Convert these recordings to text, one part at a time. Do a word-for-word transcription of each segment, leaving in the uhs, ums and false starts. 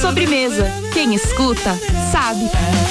Sobremesa. Quem escuta, sabe.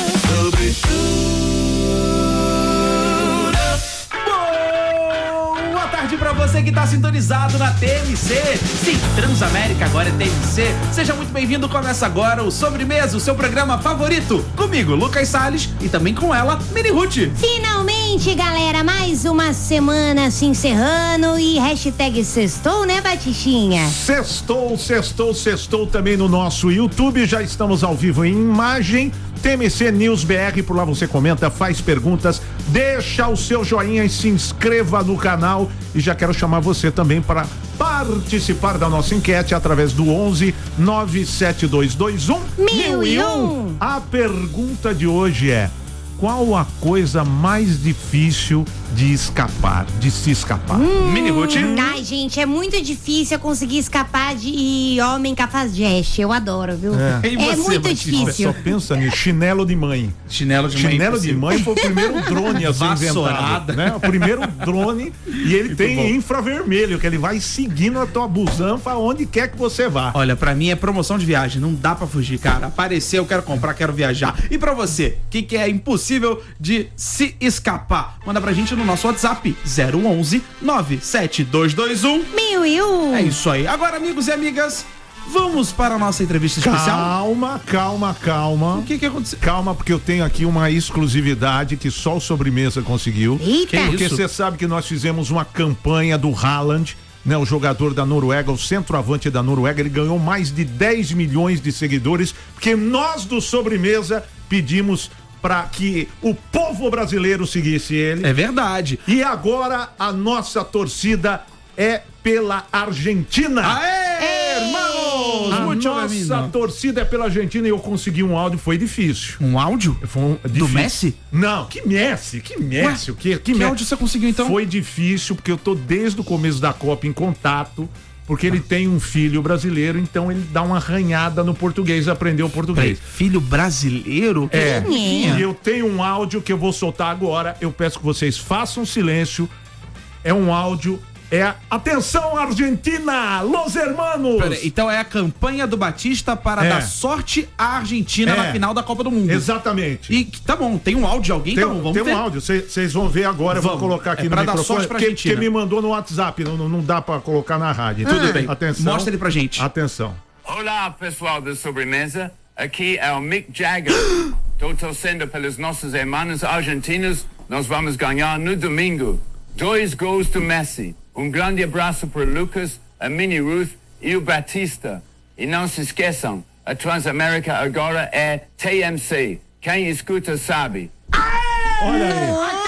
Boa tarde pra você que tá sintonizado na T M C. Sim, Transamérica agora é T M C. Seja muito bem-vindo. Começa agora o Sobremesa, o seu programa favorito. Comigo, Lucas Salles, e também com ela, Mini Ruth. Finalmente, galera, mais uma semana se encerrando e hashtag sextou, né, Batistinha? Sextou, sextou, sextou também no nosso YouTube. Já estamos ao vivo em imagem. T M C News B R, por lá você comenta, faz perguntas, deixa o seu joinha e se inscreva no canal. E já quero chamar você também para participar da nossa enquete através do onze nove sete dois dois um mil e um. A pergunta de hoje é: qual a coisa mais difícil de escapar, de se escapar? Hum, Mini Ruth? Ai, gente, é muito difícil eu conseguir escapar de homem cafajeste. Eu adoro, viu? É. E É você, muito Batista? difícil. Só pensa nisso, chinelo de mãe. Chinelo de mãe. Chinelo de impossível. mãe foi o primeiro drone a ser Vassourada. inventado, né? O primeiro drone, e ele Muito tem bom. infravermelho, que ele vai seguindo a tua busanfa onde quer que você vá. Olha, pra mim é promoção de viagem, não dá pra fugir, cara. Apareceu, eu quero comprar, quero viajar. E pra você, o que, que é impossível de se escapar? Manda pra gente no nosso WhatsApp, zero onze nove sete dois dois um. Mil e um. É isso aí. Agora, amigos e amigas, vamos para a nossa entrevista especial. Calma, calma, calma. O que que aconteceu? Calma, porque eu tenho aqui uma exclusividade que só o Sobremesa conseguiu. Eita. Que Porque isso? você sabe que nós fizemos uma campanha do Haaland, né, o jogador da Noruega, o centroavante da Noruega. Ele ganhou mais de dez milhões de seguidores, porque nós do Sobremesa pedimos para que o povo brasileiro seguisse ele. É verdade. E agora a nossa torcida é pela Argentina. Aê, irmãos! A Muito nossa bem-vindo. torcida é pela Argentina e eu consegui um áudio, foi difícil. Um áudio? Foi um, Do difícil. Messi? Não, que Messi, que Messi, Ué, o que, Que Messi? áudio você conseguiu, então? Foi difícil porque eu tô desde o começo da Copa em contato, porque ele tem um filho brasileiro, então ele dá uma arranhada no português, aprendeu o Peraí, português. filho brasileiro? É, Quem é? e eu tenho um áudio que eu vou soltar agora, eu peço que vocês façam silêncio, é um áudio, é, atenção Argentina, los hermanos! Peraí, então é a campanha do Batista para É. dar sorte à Argentina É. na final da Copa do Mundo. Exatamente. E tá bom, tem um áudio de alguém? Tem, tá bom, vamos tem ver. um áudio, vocês vão ver agora, eu vou Vamos. colocar aqui É no pra dar microfone, sorte pra que, Argentina. que me mandou no WhatsApp, não, não, não dá pra colocar na rádio. Tudo bem. Atenção. Mostra ele pra gente. Atenção. Olá, pessoal da Sobremesa. Aqui é o Mick Jagger. Estou torcendo pelos nossos irmãos argentinos. Nós vamos ganhar no domingo. Dois gols do Messi. Um grande abraço para o Lucas, a Mini Ruth e o Batista. E não se esqueçam, a Transamérica agora é T M C. Quem escuta sabe. Olha aí.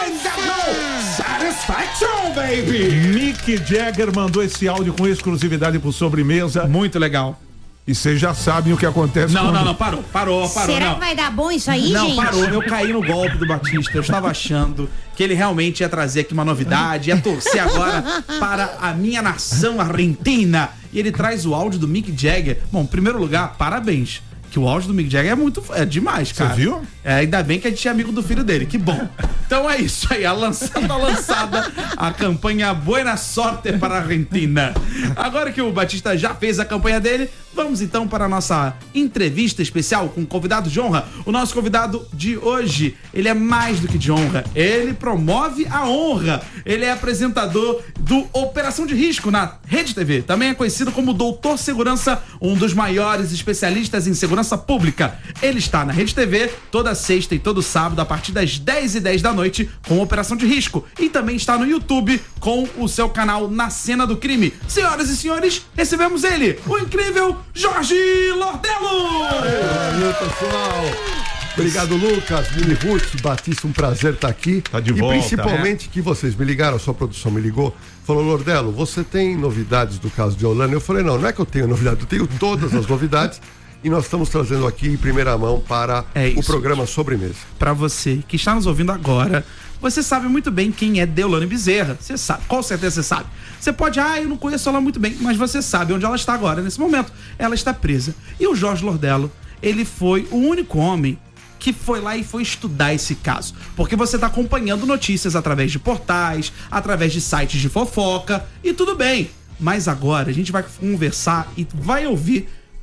Satisfaction, baby! Mick Jagger mandou esse áudio com exclusividade pro Sobremesa. Muito legal. E vocês já sabem o que acontece Não, quando... não, não, parou, parou, parou. Será não. que vai dar bom isso aí, Não, gente? parou. Eu caí no golpe do Batista. Eu estava achando que ele realmente ia trazer aqui uma novidade, ia torcer agora para a minha nação argentina. E ele traz o áudio do Mick Jagger. Bom, em primeiro lugar, parabéns. Que o áudio do Mick Jagger é muito. É demais, cara. Você viu? É, ainda bem que a gente é amigo do filho dele. Que bom. Então é isso aí. A lançada lançada. A campanha Buena Sorte para a Argentina. Agora que o Batista já fez a campanha dele, vamos então para a nossa entrevista especial com o convidado de honra. O nosso convidado de hoje, ele é mais do que de honra. Ele promove a honra. Ele é apresentador do Operação de Risco na Rede T V. Também é conhecido como Doutor Segurança, um dos maiores especialistas em segurança pública. Ele está na Rede T V toda sexta e todo sábado a partir das dez e dez da noite com Operação de Risco. E também está no YouTube com o seu canal Na Cena do Crime. Senhoras e senhores, recebemos ele, o incrível Jorge Lordelo! Valeu, pessoal. Obrigado, Lucas, Mini Ruth, Batista, um prazer estar aqui. Tá de e volta, principalmente que vocês me ligaram, a sua produção me ligou, falou, Lordelo, você tem novidades do caso de Orlando? Eu falei, não, não é que eu tenho novidade, eu tenho todas as novidades e nós estamos trazendo aqui em primeira mão para É o isso. programa Sobremesa. Pra você que está nos ouvindo agora, você sabe muito bem quem é Deolane Bezerra. Você sabe, com certeza você sabe. Você pode, ah, eu não conheço ela muito bem, mas você sabe onde ela está agora, nesse momento. Ela está presa. E o Jorge Lordelo, ele foi o único homem que foi lá e foi estudar esse caso. Porque você está acompanhando notícias através de portais, através de sites de fofoca, e tudo bem. Mas agora a gente vai conversar e vai ouvir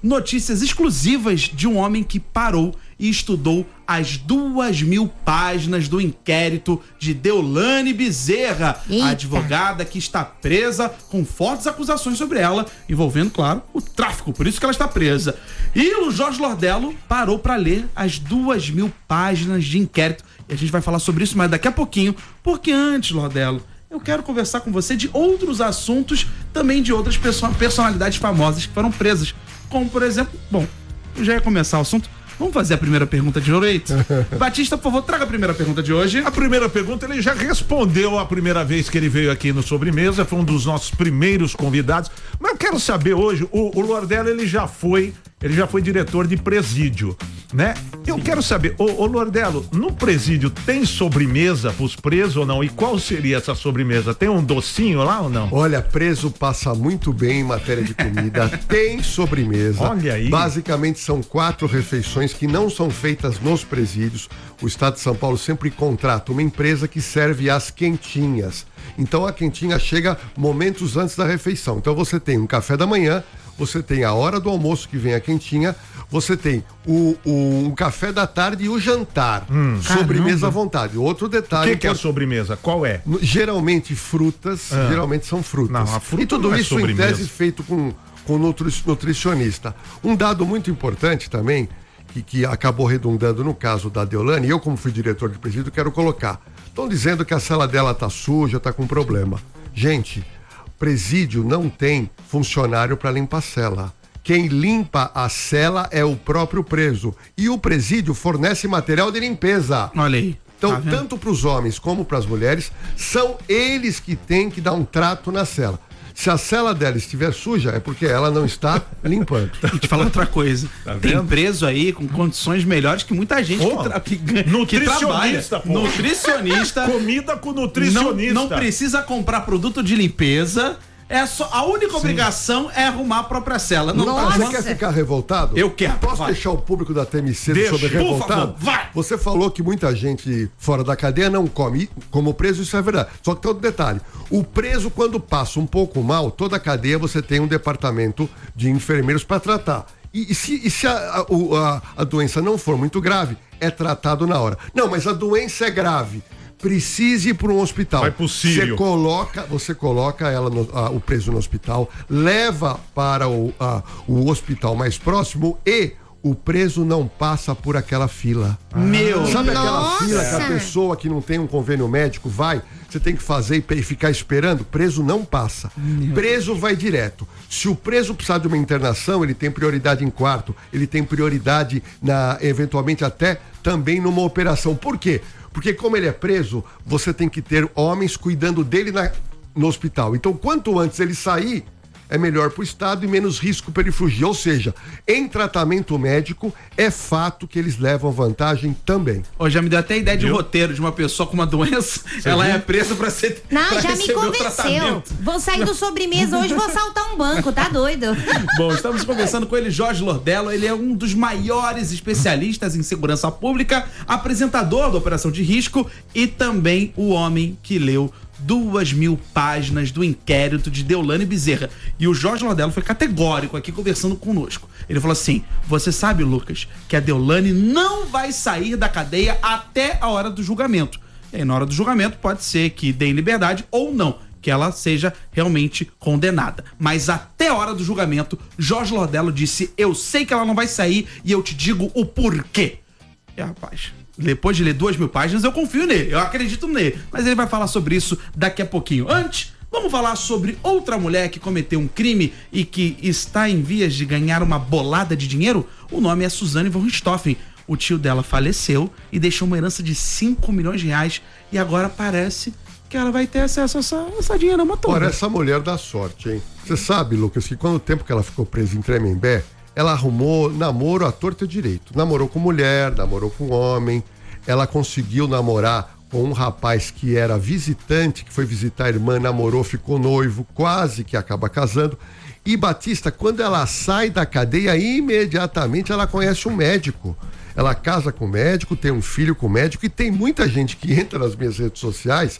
notícias exclusivas de um homem que parou e estudou as duas mil páginas do inquérito de Deolane Bezerra, Eita. a advogada que está presa com fortes acusações sobre ela, envolvendo, claro, o tráfico, por isso que ela está presa. E o Jorge Lordello parou para ler as duas mil páginas de inquérito. E a gente vai falar sobre isso mais daqui a pouquinho, porque antes, Lordello, eu quero conversar com você de outros assuntos, também de outras perso- personalidades famosas que foram presas. Como, por exemplo, bom, eu já ia começar o assunto. Vamos fazer a primeira pergunta de direito? Batista, por favor, traga a primeira pergunta de hoje. A primeira pergunta ele já respondeu a primeira vez que ele veio aqui no Sobremesa, foi um dos nossos primeiros convidados. Mas eu quero saber hoje, o, o Lordello ele já foi, ele já foi diretor de presídio, né? Eu quero saber, ô, ô Lordello, no presídio tem sobremesa pros presos ou não? E qual seria essa sobremesa? Tem um docinho lá ou não? Olha, preso passa muito bem em matéria de comida. Tem sobremesa. Olha aí. Basicamente são quatro refeições que não são feitas nos presídios. O Estado de São Paulo sempre contrata uma empresa que serve as quentinhas. Então a quentinha chega momentos antes da refeição. Então você tem um café da manhã, você tem a hora do almoço que vem a quentinha, você tem o, o um café da tarde e o jantar. Hum, sobremesa à vontade. Outro O detalhe. que, que é a sobremesa? Qual é? No- Geralmente frutas, Ah. geralmente são frutas. Não, a fruta e tudo não é isso em sobremesa. tese feito com, com nutri- nutricionista. Um dado muito importante também, que, que acabou redundando no caso da Deolane, e eu como fui diretor de presídio quero colocar. Estão dizendo que a cela dela tá suja, tá com problema. Gente, presídio não tem funcionário para limpar a cela. Quem limpa a cela é o próprio preso. E o presídio fornece material de limpeza. Olha aí. Então, Tá vendo? tanto para os homens como para as mulheres, são eles que têm que dar um trato na cela. Se a cela dela estiver suja, é porque ela não está limpando. E te falar outra coisa. Tá Tem vendo? preso aí com condições melhores que muita gente Pô, que, tra- que, que nutricionista, trabalha. pô. Nutricionista. Comida com não, nutricionista. não precisa comprar produto de limpeza. É só, a única obrigação é arrumar a própria cela. Não Nossa. tá Você bom? quer ficar revoltado? Eu quero, Posso vai. deixar o público da T M C Deixa, sobre por revoltado? favor, vai. Você falou que muita gente fora da cadeia não come. E, como preso, isso é verdade. Só que tem outro detalhe. O preso, quando passa um pouco mal, toda a cadeia você tem um departamento de enfermeiros para tratar. E, e se, e se a, a, o- a- a doença não for muito grave, é tratado na hora. Não, mas a doença é grave. Precise ir para um hospital. Vai pro Sírio. Você coloca, você coloca ela no- a- o preso no hospital, leva para o, a- o hospital mais próximo e o preso não passa por aquela fila. Meu. Sabe aquela Nossa. fila que a pessoa que não tem um convênio médico vai, você tem que fazer e pe- e ficar esperando? Preso não passa. Preso vai direto. Se o preso precisar de uma internação, ele tem prioridade em quarto, ele tem prioridade na, eventualmente até também numa operação. Por quê? Porque como ele é preso, você tem que ter homens cuidando dele na- no hospital. Então, quanto antes ele sair, é melhor para o Estado e menos risco para ele fugir. Ou seja, em tratamento médico, é fato que eles levam vantagem também. Ó, já me deu até a ideia de Viu? roteiro de uma pessoa com uma doença. ela viu? é presa pra ser. Não, pra já me receber o convenceu. tratamento. Vou sair do sobremesa hoje, vou saltar um banco, tá doido? Bom, estamos conversando com ele, Jorge Lordello. Ele é um dos maiores especialistas em segurança pública, apresentador da Operação de Risco e também o homem que leu duas mil páginas do inquérito de Deolane Bezerra. E o Jorge Lordello foi categórico aqui conversando conosco. Ele falou assim: você sabe, Lucas, que a Deolane não vai sair da cadeia até a hora do julgamento. E aí, na hora do julgamento, pode ser que dê em liberdade ou não, que ela seja realmente condenada. Mas até a hora do julgamento, Jorge Lordello disse: eu sei que ela não vai sair e eu te digo o porquê. E rapaz, depois de ler duas mil páginas, eu confio nele, eu acredito nele. Mas ele vai falar sobre isso daqui a pouquinho. Antes, vamos falar sobre outra mulher que cometeu um crime e que está em vias de ganhar uma bolada de dinheiro. O nome é Suzane von Richthofen. O tio dela faleceu e deixou uma herança de cinco milhões de reais. E agora parece que ela vai ter acesso a essa, essa dinheirama toda. Ora, essa mulher dá sorte, hein? Você sabe, Lucas, que quando o tempo que ela ficou presa em Tremembé, ela arrumou namoro à torta e direito. Namorou com mulher, namorou com homem. Ela conseguiu namorar com um rapaz que era visitante, que foi visitar a irmã, namorou, ficou noivo, quase que acaba casando. E Batista, quando ela sai da cadeia, imediatamente ela conhece um médico. Ela casa com o médico, tem um filho com o médico e tem muita gente que entra nas minhas redes sociais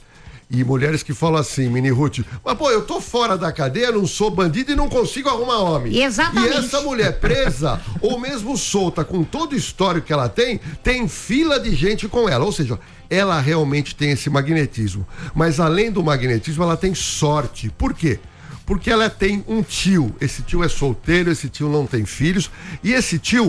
E mulheres que falam assim, Mini Ruth, mas pô, eu tô fora da cadeia, não sou bandido e não consigo arrumar homem. Exatamente. E essa mulher presa, ou mesmo solta, com todo o histórico que ela tem, tem fila de gente com ela. Ou seja, ela realmente tem esse magnetismo. Mas além do magnetismo, ela tem sorte. Por quê? Porque ela tem um tio. Esse tio é solteiro, esse tio não tem filhos. E esse tio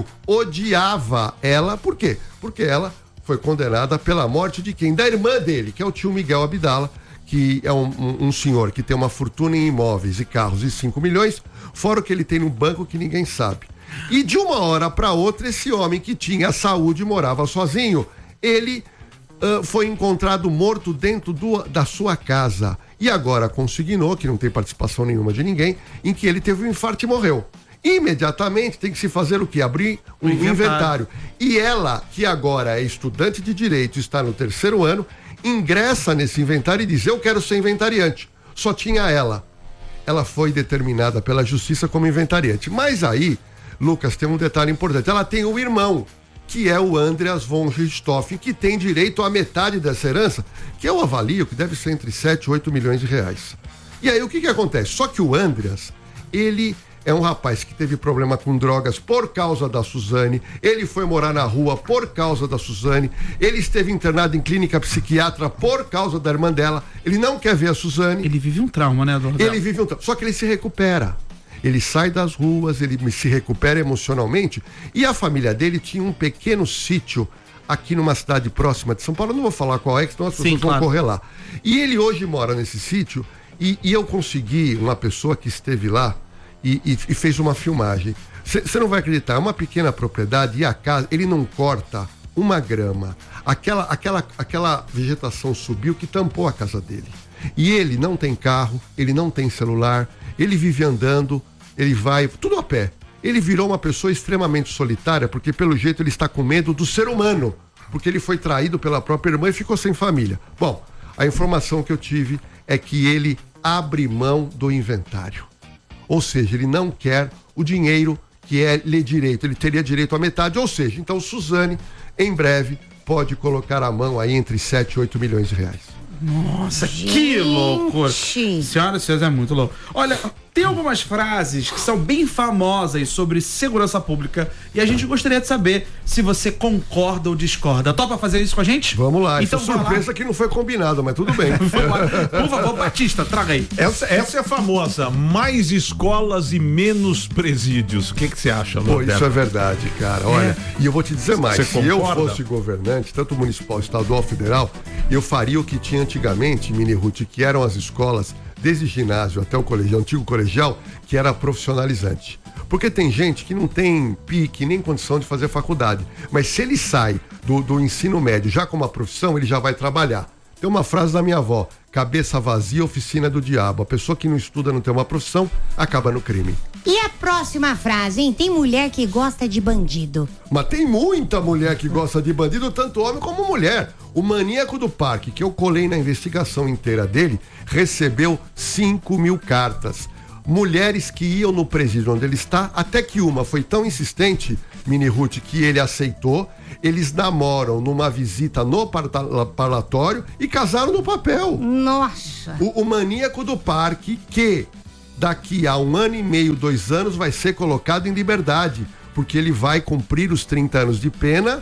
odiava ela. Por quê? Porque ela foi condenada pela morte de quem? Da irmã dele, que é o tio Miguel Abdala, que é um, um, um senhor que tem uma fortuna em imóveis e carros de cinco milhões, fora o que ele tem no banco que ninguém sabe. E de uma hora para outra, esse homem que tinha saúde, morava sozinho, ele uh, foi encontrado morto dentro do, da sua casa. E agora consignou, que não tem participação nenhuma de ninguém, em que ele teve um infarto e morreu. Imediatamente tem que se fazer o quê? Abrir um inventário. inventário. E ela, que agora é estudante de direito, está no terceiro ano, ingressa nesse inventário e diz, eu quero ser inventariante. Só tinha ela. Ela foi determinada pela justiça como inventariante. Mas aí, Lucas, tem um detalhe importante. Ela tem um irmão, que é o Andreas von Richthofen, que tem direito à metade dessa herança, que eu avalio que deve ser entre sete e oito milhões de reais. E aí, o que que acontece? Só que o Andreas, ele é um rapaz que teve problema com drogas por causa da Suzane, ele foi morar na rua por causa da Suzane, ele esteve internado em clínica psiquiátrica por causa da irmã dela, ele não quer ver a Suzane. Ele vive um trauma, né, Adorno? Ele vive um trauma, só que ele se recupera. Ele sai das ruas, ele se recupera emocionalmente, e a família dele tinha um pequeno sítio aqui numa cidade próxima de São Paulo, não vou falar qual é, que senão as pessoas Sim, vão claro. correr lá. E ele hoje mora nesse sítio, e, e eu consegui uma pessoa que esteve lá, E, e, e fez uma filmagem. Você não vai acreditar, é uma pequena propriedade e a casa, ele não corta uma grama. Aquela, aquela, aquela vegetação subiu que tampou a casa dele. E ele não tem carro, ele não tem celular, ele vive andando, ele vai, tudo a pé. Ele virou uma pessoa extremamente solitária, porque pelo jeito ele está com medo do ser humano, porque ele foi traído pela própria irmã e ficou sem família. Bom, a informação que eu tive é que ele abre mão do inventário. Ou seja, ele não quer o dinheiro que é lhe direito, ele teria direito à metade, ou seja, então Suzane, em breve, pode colocar a mão aí entre sete e oito milhões de reais. Nossa, gente, que loucura. Senhoras e senhores, é muito louco. Olha, tem algumas frases que são bem famosas sobre segurança pública e a gente gostaria de saber se você concorda ou discorda. Topa fazer isso com a gente? Vamos lá. Então, Essa surpresa que não foi combinado, mas tudo bem. Por favor, Batista, traga aí. Essa, essa é a famosa, mais escolas e menos presídios. O que que você acha, Pô, isso é verdade, cara. Olha, é. E eu vou te dizer mais, você se concorda? eu fosse governante, tanto municipal, estadual, federal, eu faria o que tinha antigamente, Mini Ruth, que eram as escolas, desde ginásio até o colegial, antigo colegial, que era profissionalizante. Porque tem gente que não tem pique nem condição de fazer faculdade, mas se ele sai do, do ensino médio já com uma profissão, ele já vai trabalhar. Tem uma frase da minha avó, cabeça vazia, oficina do diabo. A pessoa que não estuda, não tem uma profissão, acaba no crime. E a próxima frase, hein? Tem mulher que gosta de bandido. Mas tem muita mulher que gosta de bandido, tanto homem como mulher. O maníaco do parque, que eu colei na investigação inteira dele, recebeu cinco mil cartas. Mulheres que iam no presídio onde ele está, até que uma foi tão insistente, Mini Ruth, que ele aceitou. Eles namoram numa visita no parlatório e casaram no papel. Nossa! O, o maníaco do parque, que daqui a um ano e meio, dois anos, vai ser colocado em liberdade, porque ele vai cumprir os trinta anos de pena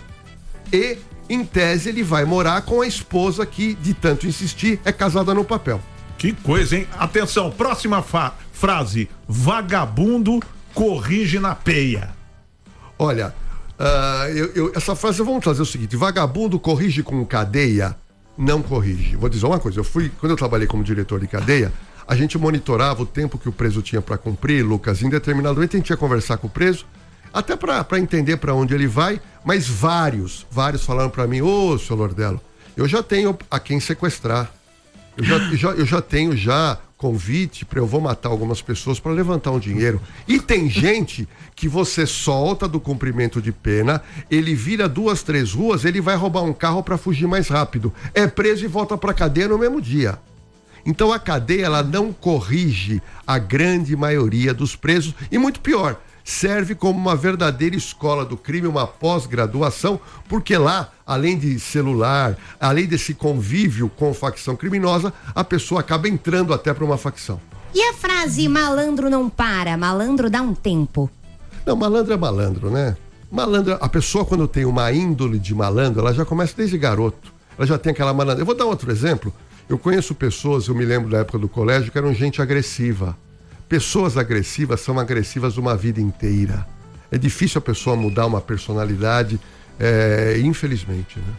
e, em tese, ele vai morar com a esposa que, de tanto insistir, é casada no papel. Que coisa, hein? Atenção, próxima fa- frase. Vagabundo corrige na peia. Olha, uh, eu, eu, essa frase vamos trazer o seguinte: vagabundo corrige com cadeia? Não corrige. Vou dizer uma coisa, eu fui, quando eu trabalhei como diretor de cadeia, a gente monitorava o tempo que o preso tinha para cumprir, Lucas, em determinado momento a gente ia conversar com o preso, até para entender para onde ele vai, mas vários, vários falaram para mim, ô, oh, senhor Lordelo, eu já tenho a quem sequestrar. Eu já, eu já, eu já tenho já convite para eu vou matar algumas pessoas para levantar um dinheiro. E tem gente que você solta do cumprimento de pena, ele vira duas, três ruas, ele vai roubar um carro para fugir mais rápido. É preso e volta para cadeia no mesmo dia. Então a cadeia, ela não corrige a grande maioria dos presos. E muito pior, serve como uma verdadeira escola do crime, uma pós-graduação, porque lá, além de celular, além desse convívio com facção criminosa, a pessoa acaba entrando até para uma facção. E a frase malandro não para, malandro dá um tempo? Não, malandro é malandro, né? Malandro, a pessoa quando tem uma índole de malandro, ela já começa desde garoto. Ela já tem aquela malandra. Eu vou dar outro exemplo. Eu conheço pessoas, eu me lembro da época do colégio, que eram gente agressiva. Pessoas agressivas são agressivas uma vida inteira. É difícil a pessoa mudar uma personalidade, é, infelizmente, né?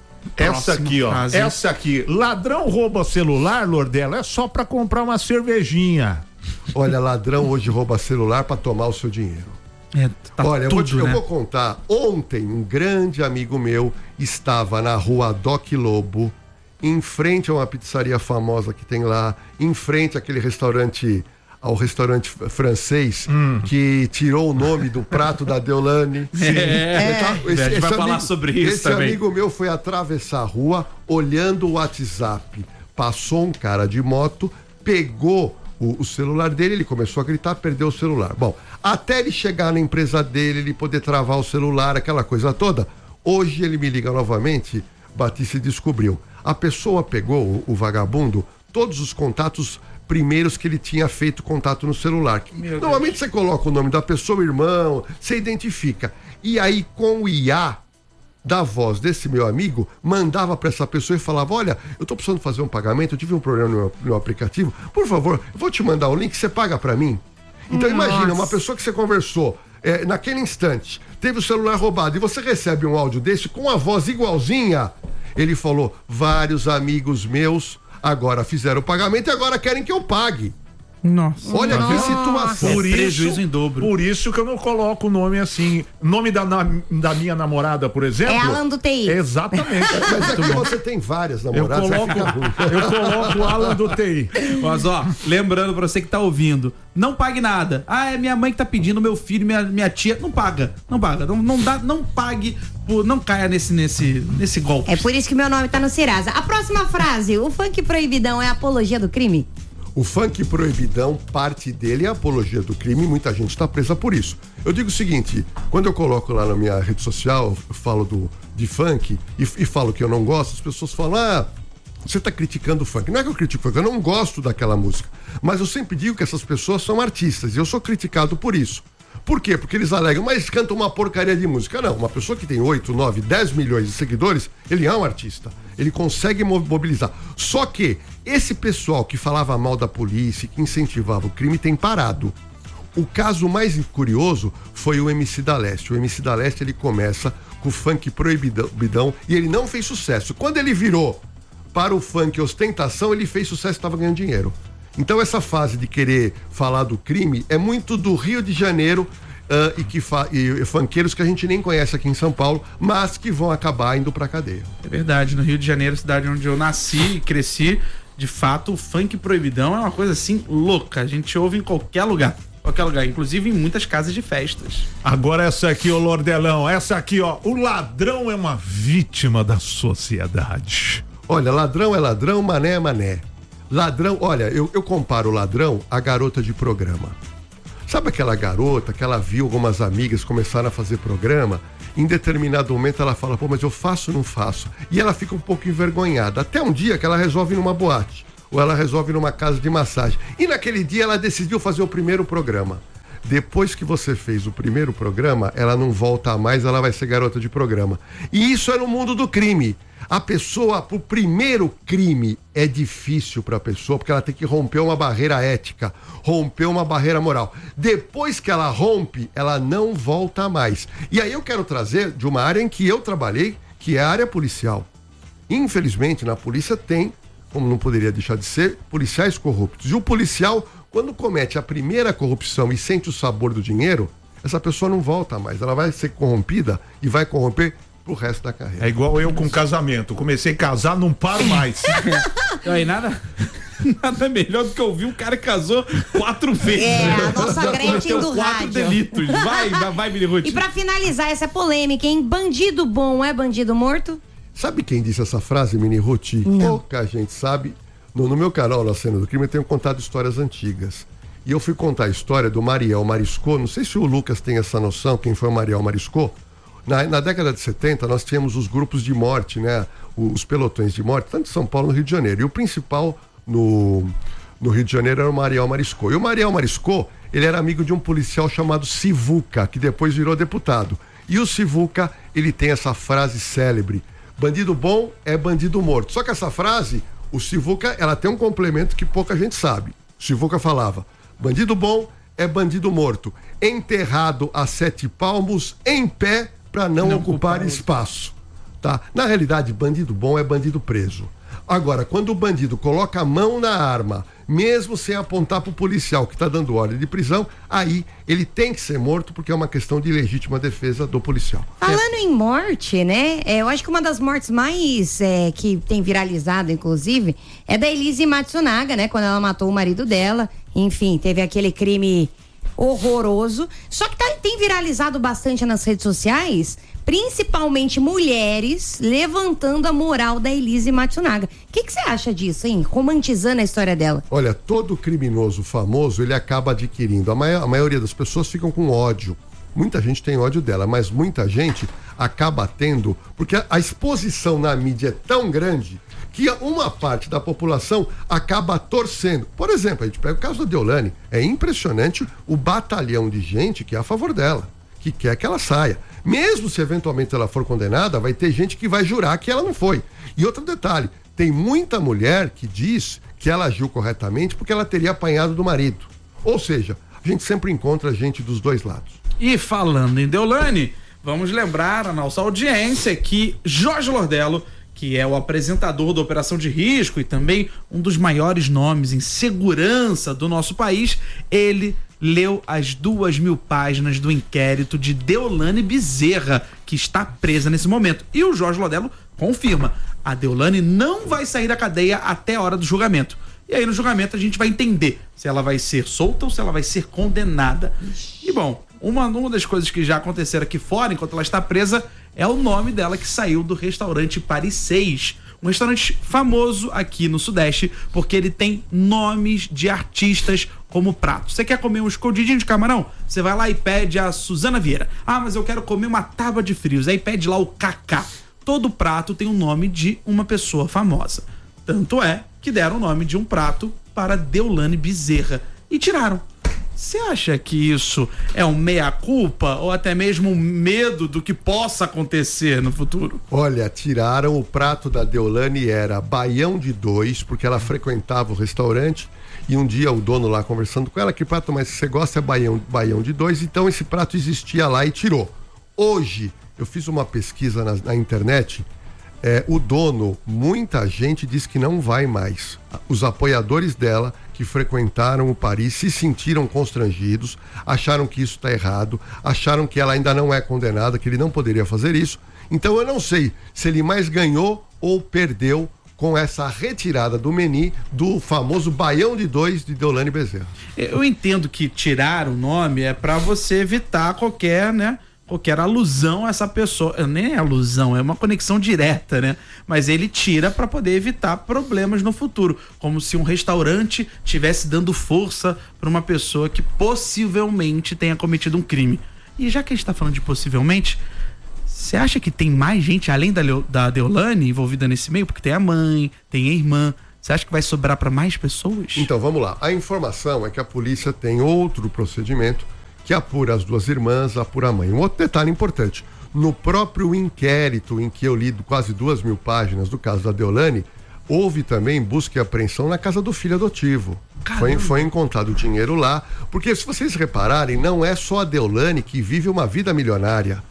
Essa aqui, ó. Frase. Essa aqui. Ladrão rouba celular, Lordela, é só pra comprar uma cervejinha. Olha, ladrão hoje rouba celular pra tomar o seu dinheiro. É, tá Olha, tudo, eu, vou te, né? eu vou contar. Ontem, um grande amigo meu estava na rua Doc Lobo, em frente a uma pizzaria famosa que tem lá, em frente àquele restaurante, ao restaurante francês, hum. que tirou o nome do prato da Deolane. Sim. É, esse, a gente esse vai amigo, falar sobre isso esse também. Esse amigo meu foi atravessar a rua, olhando o WhatsApp. Passou um cara de moto, pegou o, o celular dele, ele começou a gritar, perdeu o celular. Bom, até ele chegar na empresa dele, ele poder travar o celular, aquela coisa toda, hoje ele me liga novamente, Batista, e descobriu. A pessoa pegou, o, o vagabundo, todos os contatos primeiros que ele tinha feito contato no celular. Meu Normalmente Deus. Você coloca o nome da pessoa, irmão, você identifica. E aí, com o I A da voz desse meu amigo, mandava para essa pessoa e falava: olha, eu tô precisando fazer um pagamento, eu tive um problema no meu, no meu aplicativo, por favor, eu vou te mandar o link, você paga para mim? Então Nossa. Imagina, uma pessoa que você conversou é, naquele instante, teve o celular roubado e você recebe um áudio desse com a voz igualzinha. Ele falou: vários amigos meus agora fizeram o pagamento e agora querem que eu pague. Nossa. Olha Nossa. que situação. Por é isso, prejuízo em dobro. Por isso que eu não coloco o nome assim. Nome da, na, da minha namorada, por exemplo. É Alan do T I. Exatamente. Mas é que você tem várias namoradas. Eu coloco, eu coloco o Alan do T I. Mas ó, lembrando pra você que tá ouvindo, não pague nada. Ah, é minha mãe que tá pedindo, meu filho, minha, minha tia. Não paga, não paga. Não, não, dá, não pague, por, não caia nesse, nesse, nesse golpe. É por isso que meu nome tá no Serasa. A próxima frase: o funk proibidão é apologia do crime? O funk proibidão, parte dele é a apologia do crime e muita gente está presa por isso. Eu digo o seguinte, quando eu coloco lá na minha rede social, eu falo do, de funk e, e falo que eu não gosto, as pessoas falam: ah, você está criticando o funk. Não é que eu critico o funk, eu não gosto daquela música. Mas eu sempre digo que essas pessoas são artistas e eu sou criticado por isso. Por quê? Porque eles alegam, mas cantam uma porcaria de música. Não, uma pessoa que tem oito, nove, dez milhões de seguidores, ele é um artista. Ele consegue mobilizar. Só que esse pessoal que falava mal da polícia, que incentivava o crime, tem parado. O caso mais curioso foi o M C da Leste. O M C da Leste, ele começa com o funk proibidão e ele não fez sucesso. Quando ele virou para o funk ostentação, ele fez sucesso e estava ganhando dinheiro. Então essa fase de querer falar do crime é muito do Rio de Janeiro uh, e, que fa- e funkeiros que a gente nem conhece aqui em São Paulo, mas que vão acabar indo pra cadeia. É verdade, no Rio de Janeiro, cidade onde eu nasci e cresci, de fato o funk proibidão é uma coisa assim louca, a gente ouve em qualquer lugar. Qualquer lugar, inclusive em muitas casas de festas. Agora essa aqui, ô Lordelão, essa aqui, ó, o ladrão é uma vítima da sociedade. Olha, ladrão é ladrão, mané é mané. Ladrão, olha, eu, eu comparo o ladrão à garota de programa. Sabe aquela garota que ela viu algumas amigas começaram a fazer programa? Em determinado momento ela fala: pô, mas eu faço ou não faço? E ela fica um pouco envergonhada. Até um dia que ela resolve ir numa boate. Ou ela resolve ir numa casa de massagem. E naquele dia ela decidiu fazer o primeiro programa. Depois que você fez o primeiro programa, ela não volta mais, ela vai ser garota de programa. E isso é no mundo do crime. A pessoa, pro primeiro crime, é difícil para a pessoa, porque ela tem que romper uma barreira ética, romper uma barreira moral. Depois que ela rompe, ela não volta mais. E aí eu quero trazer de uma área em que eu trabalhei, que é a área policial. Infelizmente, na polícia tem, como não poderia deixar de ser, policiais corruptos. E o policial, quando comete a primeira corrupção e sente o sabor do dinheiro, essa pessoa não volta mais. Ela vai ser corrompida e vai corromper pro resto da carreira. É igual eu com casamento. Comecei a casar, não paro mais. Aí nada, nada melhor do que ouvir um cara que casou quatro vezes. É, a nossa Gretchen do quatro rádio. delitos. Vai, vai, Mini Ruth. E pra finalizar essa polêmica, hein? Bandido bom é bandido morto? Sabe quem disse essa frase, Mini Ruth? Pouca gente sabe. No, no meu canal, na Cena do Crime, eu tenho contado histórias antigas. e eu fui contar a história do Mariel Mariscot. Não sei se o Lucas tem essa noção, quem foi o Mariel Mariscot. Na, na década de setenta, nós tínhamos os grupos de morte, né? Os pelotões de morte, tanto em São Paulo como no Rio de Janeiro. E o principal no, no Rio de Janeiro era o Mariel Mariscot. E o Mariel Mariscot, ele era amigo de um policial chamado Sivuca, que depois virou deputado. E o Sivuca, ele tem essa frase célebre: bandido bom é bandido morto. Só que essa frase, o Sivuca, ela tem um complemento que pouca gente sabe. O Sivuca falava: bandido bom é bandido morto, enterrado a sete palmos, em pé, para não, não ocupar, ocupar espaço. Tá? Na realidade, bandido bom é bandido preso. Agora, quando o bandido coloca a mão na arma, mesmo sem apontar para o policial que está dando ordem de prisão, aí ele tem que ser morto, porque é uma questão de legítima defesa do policial. Falando é. em morte, né? É, eu acho que uma das mortes mais é, que tem viralizado, inclusive, é da Elise Matsunaga, né? Quando ela matou o marido dela. Enfim, teve aquele crime horroroso. Só que tá, tem viralizado bastante nas redes sociais, principalmente mulheres levantando a moral da Elise Matsunaga. O que você acha disso, hein? Romantizando a história dela. Olha, todo criminoso famoso, ele acaba adquirindo. A, mai- a maioria das pessoas ficam com ódio. Muita gente tem ódio dela, mas muita gente acaba tendo, porque a, a exposição na mídia é tão grande que uma parte da população acaba torcendo. Por exemplo, a gente pega o caso da Deolane. É impressionante o batalhão de gente que é a favor dela, que quer que ela saia. Mesmo se eventualmente ela for condenada, vai ter gente que vai jurar que ela não foi. E outro detalhe, tem muita mulher que diz que ela agiu corretamente porque ela teria apanhado do marido. Ou seja, a gente sempre encontra gente dos dois lados. E falando em Deolane, vamos lembrar a nossa audiência que Jorge Lordello, que é o apresentador da Operação de Risco e também um dos maiores nomes em segurança do nosso país, ele leu as duas mil páginas do inquérito de Deolane Bezerra, que está presa nesse momento. E o Jorge Lordello confirma: a Deolane não vai sair da cadeia até a hora do julgamento. E aí no julgamento a gente vai entender se ela vai ser solta ou se ela vai ser condenada. E bom, uma, uma das coisas que já aconteceram aqui fora, enquanto ela está presa, é o nome dela que saiu do restaurante Paris seis. Um restaurante famoso aqui no Sudeste, porque ele tem nomes de artistas como prato. Você quer comer um escondidinho de camarão? Você vai lá e pede a Suzana Vieira. Ah, mas eu quero comer uma tábua de frios. Aí pede lá o Cacá. Todo prato tem o nome de uma pessoa famosa. Tanto é que deram o nome de um prato para Deolane Bezerra e tiraram. Você acha que isso é um meia-culpa ou até mesmo um medo do que possa acontecer no futuro? Olha, tiraram o prato da Deolane, era baião de dois, porque ela frequentava o restaurante e um dia o dono lá conversando com ela: que prato mais que você gosta? É baião, baião de dois. Então esse prato existia lá e tirou. Hoje, eu fiz uma pesquisa na, na internet. É, o dono, muita gente diz que não vai mais. Os apoiadores dela, que frequentaram o Paris, se sentiram constrangidos, acharam que isso está errado, acharam que ela ainda não é condenada, que ele não poderia fazer isso. Então eu não sei se ele mais ganhou ou perdeu com essa retirada do menu do famoso baião de dois de Deolane Bezerra. Eu entendo que tirar o nome é para você evitar qualquer, né? qualquer alusão a essa pessoa. Nem é alusão, é uma conexão direta, né? Mas ele tira para poder evitar problemas no futuro, como se um restaurante estivesse dando força para uma pessoa que possivelmente tenha cometido um crime. E já que a gente tá falando de possivelmente, você acha que tem mais gente além da, Leo, da Deolane envolvida nesse meio? Porque tem a mãe, tem a irmã. Você acha que vai sobrar para mais pessoas? Então, vamos lá. A informação é que a polícia tem outro procedimento que apura as duas irmãs, apura a mãe. Um outro detalhe importante: no próprio inquérito em que eu li quase duas mil páginas do caso da Deolane, houve também busca e apreensão na casa do filho adotivo. Foi, foi encontrado dinheiro lá, porque se vocês repararem, não é só a Deolane que vive uma vida milionária.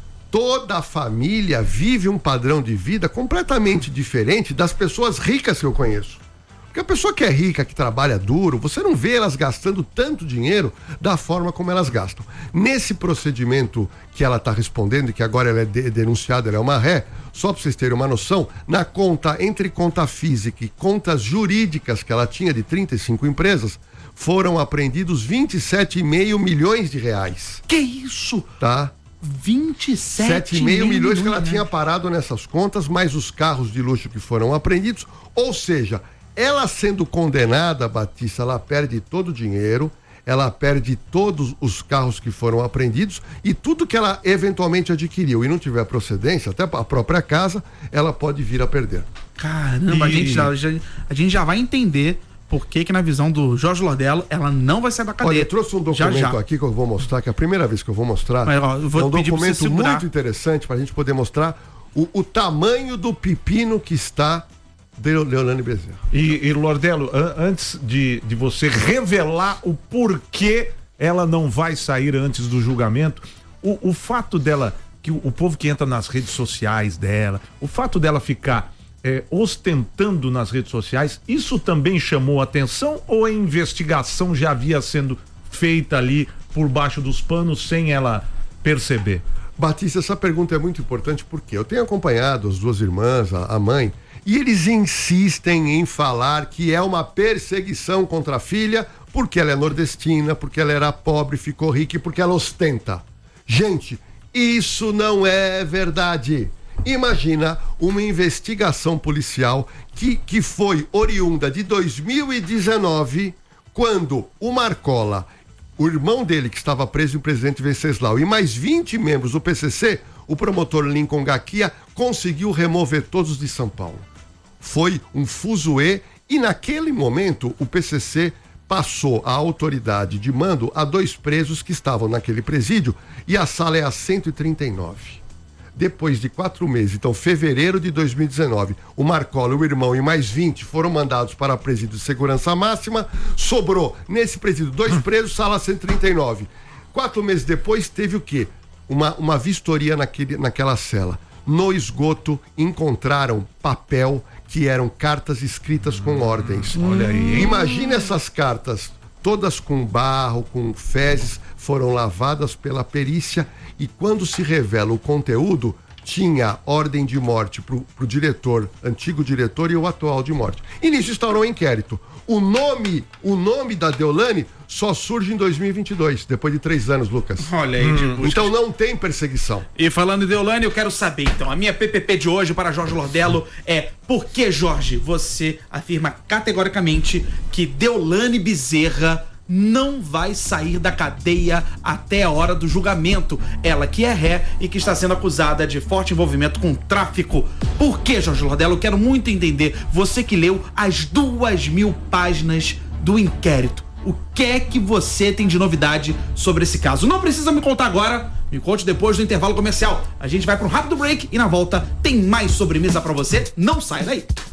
Toda a família vive um padrão de vida completamente diferente das pessoas ricas que eu conheço. Porque a pessoa que é rica, que trabalha duro, você não vê elas gastando tanto dinheiro da forma como elas gastam. Nesse procedimento que ela está respondendo e que agora ela é de- denunciada, ela é uma ré, só para vocês terem uma noção, na conta, entre conta física e contas jurídicas que ela tinha de trinta e cinco empresas, foram apreendidos vinte e sete vírgula cinco milhões de reais. Que isso? Tá? vinte e sete sete vírgula cinco milhões que ela né? tinha parado nessas contas, mais os carros de luxo que foram apreendidos. Ou seja, ela sendo condenada, Batista, ela perde todo o dinheiro, ela perde todos os carros que foram apreendidos e tudo que ela eventualmente adquiriu e não tiver procedência, até a própria casa, ela pode vir a perder. Caramba, E- a, gente já, já- a gente já vai entender por que que na visão do Jorge Lordello ela não vai sair da cadeia. Olha, eu trouxe um documento já, já. aqui que eu vou mostrar, que é a primeira vez que eu vou mostrar. Mas, ó, eu vou é um pedir pra você documento segurar. muito interessante para a gente poder mostrar o, o tamanho do pepino que está de Deolane Bezerra. E, e Lordello, an- antes de, de você revelar o porquê ela não vai sair antes do julgamento, o, o fato dela, que o, o povo que entra nas redes sociais dela, o fato dela ficar é, ostentando nas redes sociais, isso também chamou atenção ou a investigação já havia sendo feita ali por baixo dos panos sem ela perceber? Batista, essa pergunta é muito importante porque eu tenho acompanhado as duas irmãs, a, a mãe, e eles insistem em falar que é uma perseguição contra a filha porque ela é nordestina, porque ela era pobre, ficou rica e porque ela ostenta. Gente, isso não é verdade. Imagina uma investigação policial que, que foi oriunda de dois mil e dezenove, quando o Marcola, o irmão dele que estava preso em Presidente Venceslau, e mais vinte membros do P C C, o promotor Lincoln Gaquia conseguiu remover todos de São Paulo. Foi um fuzuê e naquele momento o P C C passou a autoridade de mando a dois presos que estavam naquele presídio e a sala é a cento e trinta e nove. Depois de quatro meses, então fevereiro de dois mil e dezenove, o Marcola, o irmão e mais vinte foram mandados para presídio de segurança máxima. Sobrou nesse presídio dois presos, sala cento e trinta e nove. Quatro meses depois teve o quê? Uma, uma vistoria naquele, naquela cela. No esgoto encontraram papel que eram cartas escritas com ordens. Olha aí, hein? Imagina essas cartas, todas com barro, com fezes, foram lavadas pela perícia e quando se revela o conteúdo, tinha ordem de morte pro, pro diretor, antigo diretor e o atual de morte. E nisso instaurou um inquérito. O nome, o nome da Deolane só surge em dois mil e vinte e dois, depois de três anos, Lucas. Olha aí, de busca. Então não tem perseguição. E falando em Deolane, eu quero saber, então, a minha P P P de hoje para Jorge Lordello é: por que, Jorge, você afirma categoricamente que Deolane Bezerra não vai sair da cadeia até a hora do julgamento? Ela que é ré e que está sendo acusada de forte envolvimento com tráfico. Por que, Jorge Lordello? Eu quero muito entender. Você que leu as duas mil páginas do inquérito. O que é que você tem de novidade sobre esse caso? Não precisa me contar agora, me conte depois do intervalo comercial. A gente vai para um rápido break e na volta tem mais sobremesa para você. Não sai daí.